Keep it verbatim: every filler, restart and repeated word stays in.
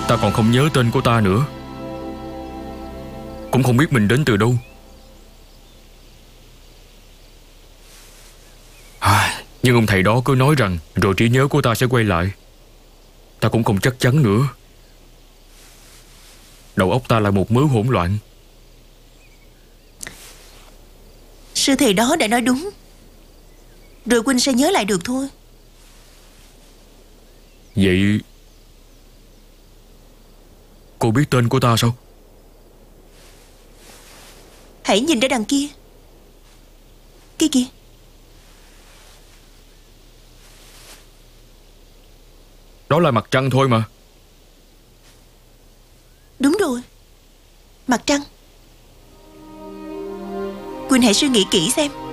Ta còn không nhớ tên của ta nữa, cũng không biết mình đến từ đâu. à, Nhưng ông thầy đó cứ nói rằng rồi trí nhớ của ta sẽ quay lại. Ta cũng không chắc chắn nữa. Đầu óc ta là một mớ hỗn loạn. Sư thầy đó đã nói đúng. Rồi huynh sẽ nhớ lại được thôi. Vậy cô biết tên của ta sao? Hãy nhìn ra đằng kia. Kia kìa. Đó là mặt trăng thôi mà. Đúng rồi, mặt trăng. Huynh hãy suy nghĩ kỹ xem.